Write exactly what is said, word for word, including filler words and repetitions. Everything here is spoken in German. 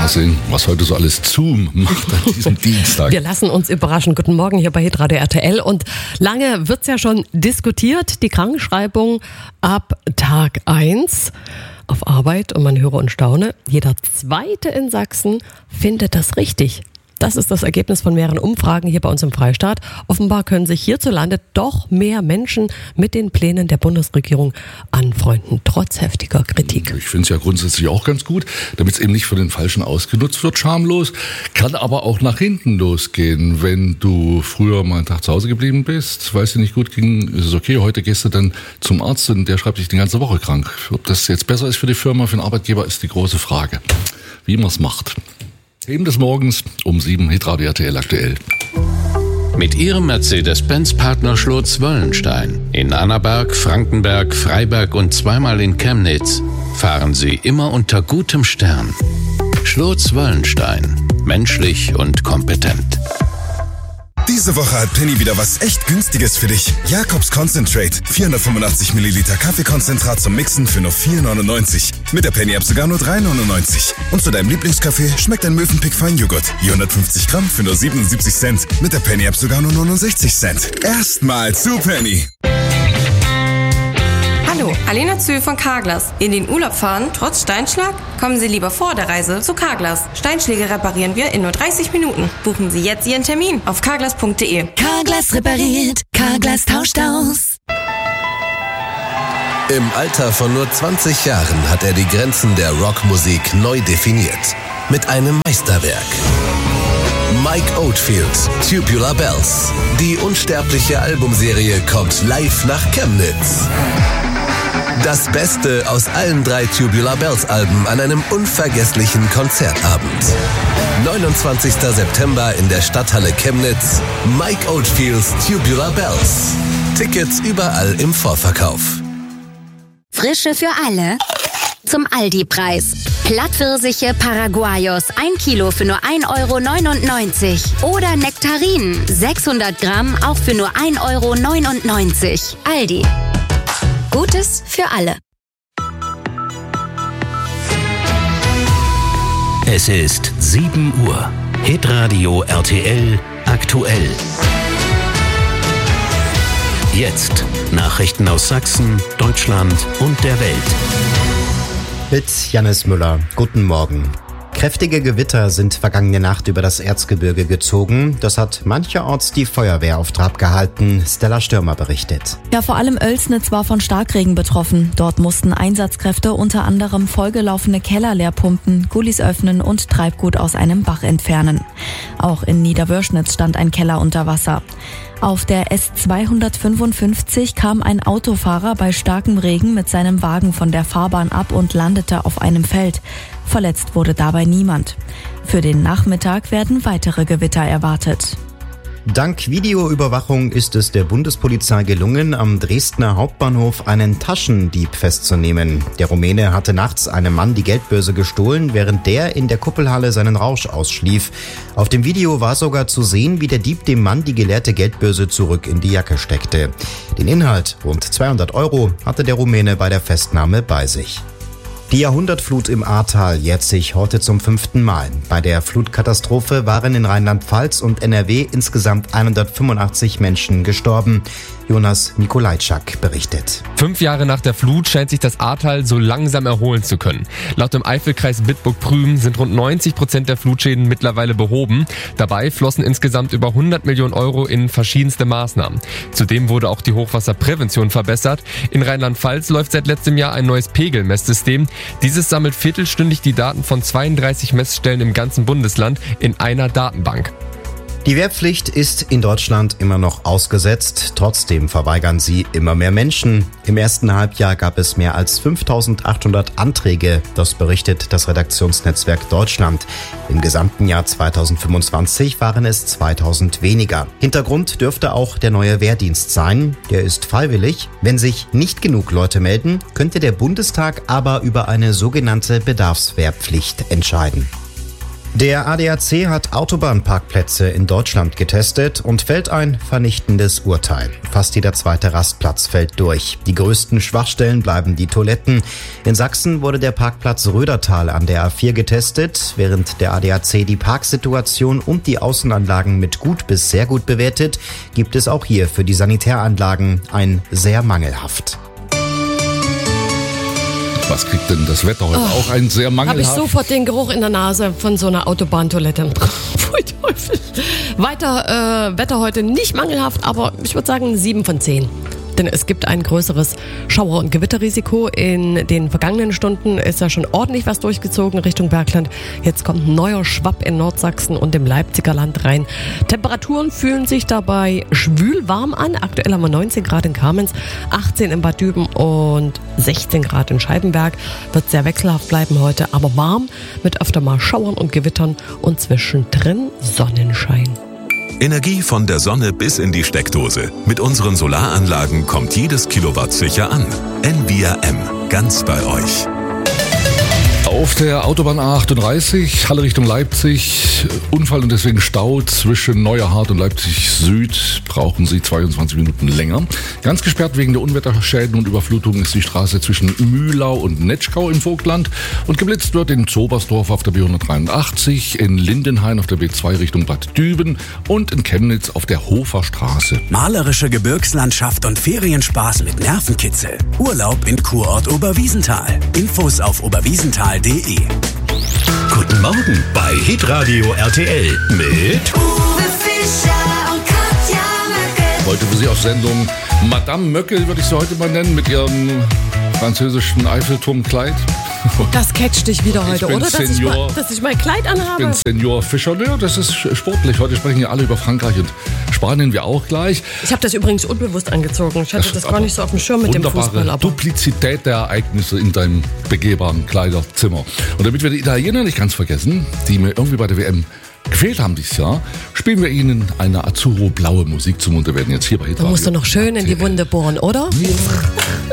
sehen, was heute so alles Zoom macht an diesem Dienstag. Wir lassen uns überraschen. Guten Morgen hier bei Hitradio R T L. Und lange wird's ja schon diskutiert, die Krankenschreibung ab Tag eins auf Arbeit. Und man höre und staune, jeder Zweite in Sachsen findet das richtig. Das ist das Ergebnis von mehreren Umfragen hier bei uns im Freistaat. Offenbar können sich hierzulande doch mehr Menschen mit den Plänen der Bundesregierung anfreunden, trotz heftiger Kritik. Ich finde es ja grundsätzlich auch ganz gut, damit es eben nicht für den Falschen ausgenutzt wird, schamlos. Kann aber auch nach hinten losgehen. Wenn du früher mal einen Tag zu Hause geblieben bist, weil es dir nicht gut ging, ist es okay. Heute gehst du dann zum Arzt und der schreibt dich die ganze Woche krank. Ob das jetzt besser ist für die Firma, für den Arbeitgeber, ist die große Frage. Wie man es macht. Themen des Morgens um sieben, Hitradio R T L aktuell. Mit ihrem Mercedes-Benz-Partner Schlotz-Wöllenstein in Annaberg, Frankenberg, Freiberg und zweimal in Chemnitz fahren sie immer unter gutem Stern. Schlotz-Wöllenstein. Menschlich und kompetent. Diese Woche hat Penny wieder was echt Günstiges für dich. Jakobs Concentrate. vierhundertfünfundachtzig Milliliter Kaffeekonzentrat zum Mixen für nur vier neunundneunzig. Mit der Penny-App sogar nur drei neunundneunzig. Und zu deinem Lieblingskaffee schmeckt ein Mövenpick Feinjoghurt. vierhundertfünfzig Gramm für nur siebenundsiebzig Cent. Mit der Penny-App sogar nur neunundsechzig Cent. Erstmal zu Penny. Hallo, Alena Zühl von Carglass. In den Urlaub fahren, trotz Steinschlag? Kommen Sie lieber vor der Reise zu Carglass. Steinschläge reparieren wir in nur dreißig Minuten. Buchen Sie jetzt Ihren Termin auf carglass punkt de. Carglass repariert, Carglass tauscht aus. Im Alter von nur zwanzig Jahren hat er die Grenzen der Rockmusik neu definiert. Mit einem Meisterwerk. Mike Oldfield, Tubular Bells. Die unsterbliche Albumserie kommt live nach Chemnitz. Das Beste aus allen drei Tubular Bells Alben an einem unvergesslichen Konzertabend. neunundzwanzigster September in der Stadthalle Chemnitz. Mike Oldfields Tubular Bells. Tickets überall im Vorverkauf. Frische für alle. Zum Aldi-Preis. Plattpfirsiche Paraguayos, ein Kilo für nur ein Euro neunundneunzig. Oder Nektarinen, sechshundert Gramm, auch für nur ein Euro neunundneunzig. Aldi. Gutes für alle. Es ist sieben Uhr. Hitradio R T L aktuell. Jetzt Nachrichten aus Sachsen, Deutschland und der Welt. Mit Jannis Müller. Guten Morgen. Kräftige Gewitter sind vergangene Nacht über das Erzgebirge gezogen. Das hat mancherorts die Feuerwehr auf Trab gehalten. Stella Stürmer berichtet. Ja, vor allem Oelsnitz war von Starkregen betroffen. Dort mussten Einsatzkräfte unter anderem vollgelaufene Keller leer pumpen, Gullis öffnen und Treibgut aus einem Bach entfernen. Auch in Niederwörschnitz stand ein Keller unter Wasser. Auf der S zweihundertfünfundfünfzig kam ein Autofahrer bei starkem Regen mit seinem Wagen von der Fahrbahn ab und landete auf einem Feld. Verletzt wurde dabei niemand. Für den Nachmittag werden weitere Gewitter erwartet. Dank Videoüberwachung ist es der Bundespolizei gelungen, am Dresdner Hauptbahnhof einen Taschendieb festzunehmen. Der Rumäne hatte nachts einem Mann die Geldbörse gestohlen, während der in der Kuppelhalle seinen Rausch ausschlief. Auf dem Video war sogar zu sehen, wie der Dieb dem Mann die geleerte Geldbörse zurück in die Jacke steckte. Den Inhalt, rund zweihundert Euro, hatte der Rumäne bei der Festnahme bei sich. Die Jahrhundertflut im Ahrtal jährt sich heute zum fünften Mal. Bei der Flutkatastrophe waren in Rheinland-Pfalz und N R W insgesamt hundertfünfundachtzig Menschen gestorben. Jonas Mikolajczak berichtet. Fünf Jahre nach der Flut scheint sich das Ahrtal so langsam erholen zu können. Laut dem Eifelkreis Bitburg-Prüm sind rund neunzig Prozent der Flutschäden mittlerweile behoben. Dabei flossen insgesamt über hundert Millionen Euro in verschiedenste Maßnahmen. Zudem wurde auch die Hochwasserprävention verbessert. In Rheinland-Pfalz läuft seit letztem Jahr ein neues Pegelmesssystem. Dieses sammelt viertelstündig die Daten von zweiunddreißig Messstellen im ganzen Bundesland in einer Datenbank. Die Wehrpflicht ist in Deutschland immer noch ausgesetzt. Trotzdem verweigern sie immer mehr Menschen. Im ersten Halbjahr gab es mehr als fünftausendachthundert Anträge. Das berichtet das Redaktionsnetzwerk Deutschland. Im gesamten Jahr zweitausendfünfundzwanzig waren es zweitausend weniger. Hintergrund dürfte auch der neue Wehrdienst sein. Der ist freiwillig. Wenn sich nicht genug Leute melden, könnte der Bundestag aber über eine sogenannte Bedarfswehrpflicht entscheiden. Der A D A C hat Autobahnparkplätze in Deutschland getestet und fällt ein vernichtendes Urteil. Fast jeder zweite Rastplatz fällt durch. Die größten Schwachstellen bleiben die Toiletten. In Sachsen wurde der Parkplatz Rödertal an der A vier getestet, während der A D A C die Parksituation und die Außenanlagen mit gut bis sehr gut bewertet, gibt es auch hier für die Sanitäranlagen ein sehr mangelhaft. Was kriegt denn das Wetter heute? Oh, auch ein sehr mangelhaft. Habe ich sofort den Geruch in der Nase von so einer Autobahntoilette. Pfui Teufel. Weiter, äh, Wetter heute nicht mangelhaft, aber ich würde sagen sieben von zehn. Denn es gibt ein größeres Schauer- und Gewitterrisiko. In den vergangenen Stunden ist ja schon ordentlich was durchgezogen Richtung Bergland. Jetzt kommt ein neuer Schwapp in Nordsachsen und im Leipziger Land rein. Temperaturen fühlen sich dabei schwül warm an. Aktuell haben wir neunzehn Grad in Kamenz, achtzehn in Bad Düben und sechzehn Grad in Scheibenberg. Wird sehr wechselhaft bleiben heute, aber warm mit öfter mal Schauern und Gewittern und zwischendrin Sonnenschein. Energie von der Sonne bis in die Steckdose. Mit unseren Solaranlagen kommt jedes Kilowatt sicher an. N V R M, ganz bei euch. Auf der Autobahn A achtunddreißig, Halle Richtung Leipzig, Unfall und deswegen Stau zwischen Neuerhardt und Leipzig Süd, brauchen Sie zweiundzwanzig Minuten länger. Ganz gesperrt wegen der Unwetterschäden und Überflutungen ist die Straße zwischen Mühlau und Netschkau im Vogtland und geblitzt wird in Zobersdorf auf der B hundertdreiundachtzig, in Lindenhain auf der B zwei Richtung Bad Düben und in Chemnitz auf der Hoferstraße. Malerische Gebirgslandschaft und Ferienspaß mit Nervenkitzel. Urlaub in Kurort Oberwiesenthal. Infos auf oberwiesenthal punkt de. Guten Morgen bei Hitradio R T L mit Uwe Fischer und Katja Möckel. Heute für Sie auf Sendung Madame Möckel, würde ich sie heute mal nennen, mit ihrem französischen Eiffelturmkleid. Das catcht dich wieder heute, oder? Dass ich, mal, dass ich mein Kleid anhabe. Ich bin Senior Fischer. Ja, das ist sportlich. Heute sprechen ja alle über Frankreich und Spanien, wir auch gleich. Ich habe das übrigens unbewusst angezogen. Ich hatte das, das gar nicht so auf dem Schirm mit dem Fußball. Aber Duplizität der Ereignisse in deinem begehbaren Kleiderzimmer. Und damit wir die Italiener nicht ganz vergessen, die mir irgendwie bei der W M gefehlt haben dieses Jahr, spielen wir Ihnen eine Azzurro-blaue Musik zum Munde werden jetzt hier bei Hitradio. Da musst du noch schön in die Wunde bohren, oder? Ja.